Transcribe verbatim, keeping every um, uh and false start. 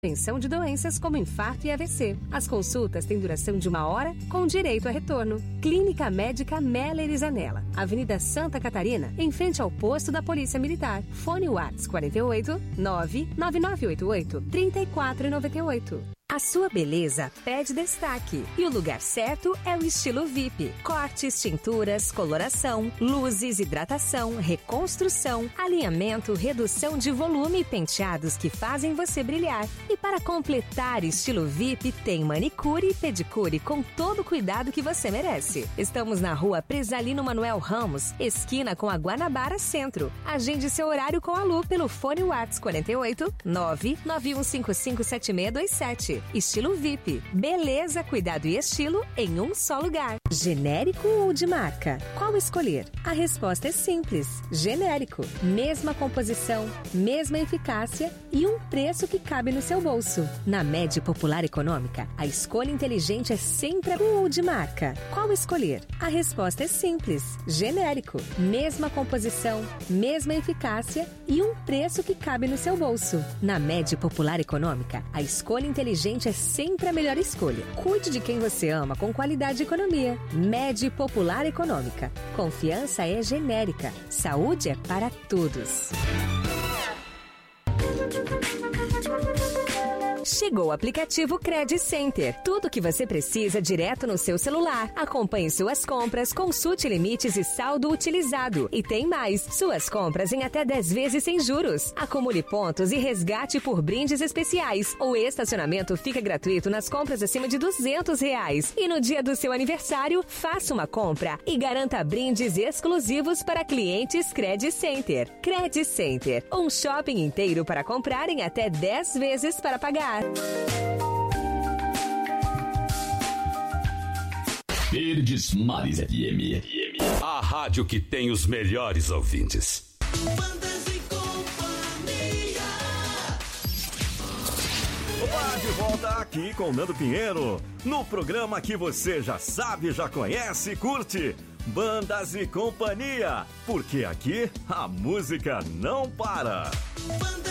prevenção de doenças como infarto e A V C. As consultas têm duração de uma hora com direito a retorno. Clínica Médica Meller e Zanella, Avenida Santa Catarina, em frente ao posto da Polícia Militar. Fone WhatsApp quarenta e oito, nove nove nove oito oito, trinta e quatro noventa e oito. A sua beleza pede destaque e o lugar certo é o Estilo V I P. Cortes, tinturas, coloração, luzes, hidratação, reconstrução, alinhamento, redução de volume e penteados que fazem você brilhar. E para completar Estilo V I P, tem manicure e pedicure com todo o cuidado que você merece. Estamos na rua Presalino Manuel Ramos, esquina com a Guanabara Centro. Agende seu horário com a Lu pelo fone WhatsApp quarenta e oito, nove nove um cinco cinco sete seis dois sete. Estilo V I P. Beleza, cuidado e estilo em um só lugar. Genérico ou de marca? Qual escolher? A resposta é simples. Genérico. Mesma composição, mesma eficácia e um preço que cabe no seu bolso. Na Média Popular Econômica, a escolha inteligente é sempre o de marca. Qual escolher? A resposta é simples. Genérico. Mesma composição, mesma eficácia e um preço que cabe no seu bolso. Na Média Popular Econômica, a escolha inteligente é sempre a melhor escolha. Cuide de quem você ama com qualidade e economia. Média Popular Econômica. Confiança é genérica. Saúde é para todos. Chegou o aplicativo Credit Center. Tudo o que você precisa direto no seu celular. Acompanhe suas compras, consulte limites e saldo utilizado. E tem mais, suas compras em até dez vezes sem juros. Acumule pontos e resgate por brindes especiais. O estacionamento fica gratuito nas compras acima de duzentos reais. E no dia do seu aniversário, faça uma compra e garanta brindes exclusivos para clientes Credit Center. Credit Center, um shopping inteiro para comprar em até dez vezes para pagar. Verdes Mares F M. A rádio que tem os melhores ouvintes. Bandas e Companhia. Olá, de volta aqui com o Nando Pinheiro, no programa que você já sabe, já conhece e curte. Bandas e Companhia, porque aqui a música não para. Bandas